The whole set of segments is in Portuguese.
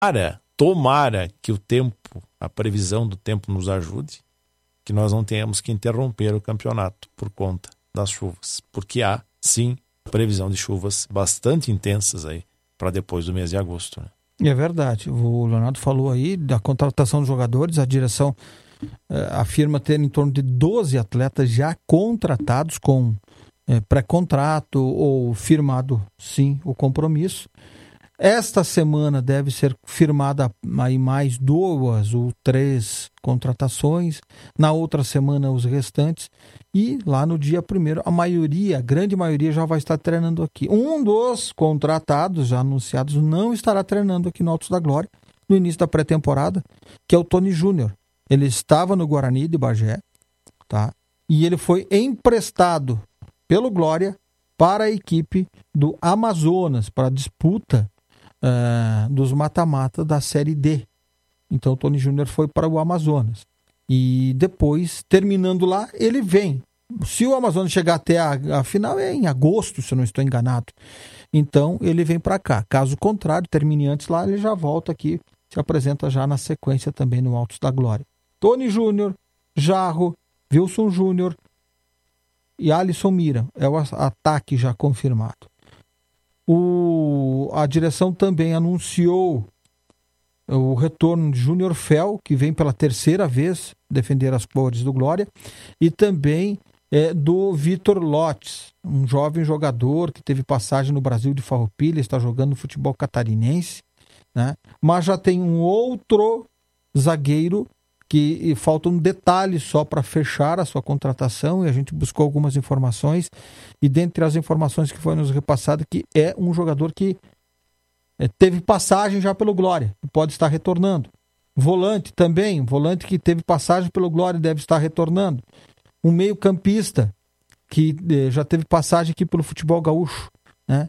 Tomara que o tempo, a previsão do tempo nos ajude, que nós não tenhamos que interromper o campeonato por conta das chuvas, porque há, sim, previsão de chuvas bastante intensas aí para depois do mês de agosto, né? É verdade, o Leonardo falou aí da contratação dos jogadores, a direção afirma ter em torno de 12 atletas já contratados com pré-contrato ou firmado, sim, o compromisso. Esta semana deve ser firmada aí mais 2 ou 3 contratações, na outra semana os restantes, e lá no dia 1º, a grande maioria já vai estar treinando aqui. Um dos contratados já anunciados não estará treinando aqui no Altos da Glória no início da pré-temporada, que é o Tony Júnior. Ele estava no Guarani de Bagé, tá? E ele foi emprestado pelo Glória para a equipe do Amazonas, para a disputa dos mata-mata da Série D. Então o Tony Júnior foi para o Amazonas. E depois, terminando lá, ele vem. Se o Amazonas chegar até a final, é em agosto, se eu não estou enganado. Então ele vem para cá. Caso contrário, termine antes lá, ele já volta aqui, se apresenta já na sequência também no Altos da Glória. Tony Júnior, Jarro, Wilson Júnior e Alisson Mira. É o ataque já confirmado. A direção também anunciou o retorno de Júnior Fel, que vem pela 3ª vez defender as cores do Glória, e também do Vitor Lotes, um jovem jogador que teve passagem no Brasil de Farroupilha, está jogando no futebol catarinense, né? Mas já tem um outro zagueiro que falta um detalhe só para fechar a sua contratação, e a gente buscou algumas informações, e dentre as informações que foi nos repassado, que é um jogador que teve passagem já pelo Glória, pode estar retornando. Volante também, volante que teve passagem pelo Glória, deve estar retornando. Um meio-campista que já teve passagem aqui pelo futebol gaúcho, né?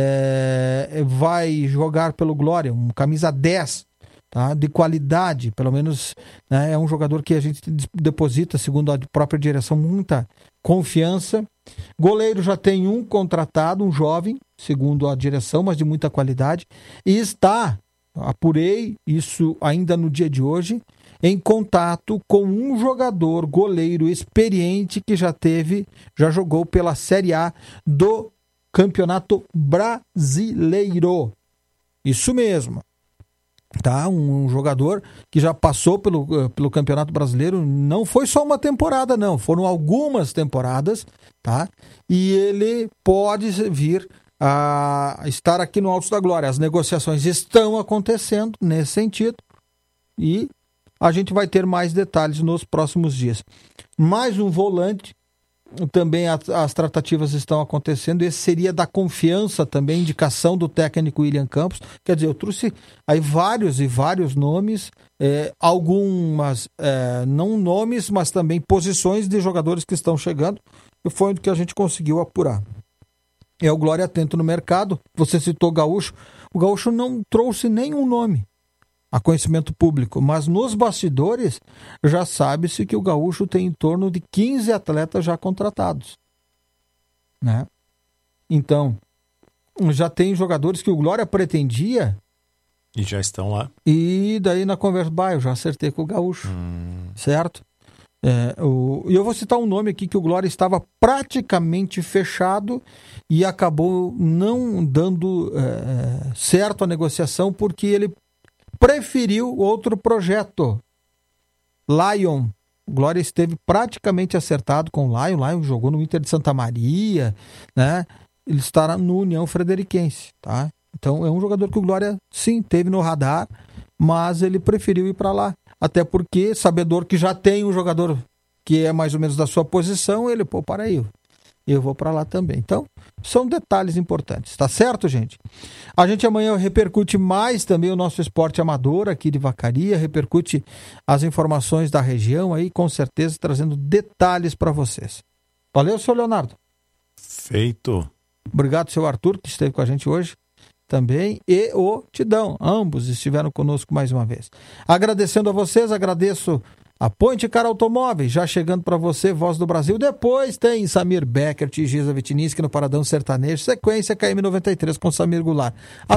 Vai jogar pelo Glória, um camisa 10, tá? De qualidade, pelo menos, né? É um jogador que a gente deposita, segundo a própria direção, muita confiança. Goleiro já tem um contratado, um jovem, segundo a direção, mas de muita qualidade, e está, apurei isso ainda no dia de hoje, em contato com um jogador goleiro experiente que já jogou pela Série A do Campeonato Brasileiro. Isso mesmo. Tá? Um jogador que já passou pelo Campeonato Brasileiro, não foi só uma temporada, não, foram algumas temporadas, tá? E ele pode vir a estar aqui no Altos da Glória. As negociações estão acontecendo nesse sentido e a gente vai ter mais detalhes nos próximos dias. Mais um volante, também as tratativas estão acontecendo. Esse seria da confiança também, indicação do técnico William Campos. Quer dizer, eu trouxe aí vários nomes, algumas não nomes, mas também posições de jogadores que estão chegando, e foi o que a gente conseguiu apurar. É o Glória atento no mercado. Você citou Gaúcho. O Gaúcho não trouxe nenhum nome a conhecimento público, mas nos bastidores já sabe-se que o Gaúcho tem em torno de 15 atletas já contratados, né? Então, já tem jogadores que o Glória pretendia e já estão lá. E daí na conversa, eu já acertei com o Gaúcho, certo? E eu vou citar um nome aqui que o Glória estava praticamente fechado e acabou não dando certo a negociação porque ele preferiu outro projeto. Lion. O Glória esteve praticamente acertado com o Lion. Lion jogou no Inter de Santa Maria, né? Ele estará no União Frederiquense, tá? Então é um jogador que o Glória, sim, teve no radar, mas ele preferiu ir para lá. Até porque, sabedor que já tem um jogador que é mais ou menos da sua posição, ele, para aí, eu vou para lá também. Então, são detalhes importantes, tá certo, gente? A gente amanhã repercute mais também o nosso esporte amador aqui de Vacaria, repercute as informações da região aí, com certeza, trazendo detalhes para vocês. Valeu, senhor Leonardo. Feito. Obrigado, seu Arthur, que esteve com a gente hoje também, e o Tidão, ambos estiveram conosco mais uma vez. Agradecendo a vocês, agradeço a Ponte Car Automóveis, já chegando para você, Voz do Brasil. Depois tem Samir Becker, Giza Vitiniski no Paradão Sertanejo, sequência KM93 com Samir Goulart.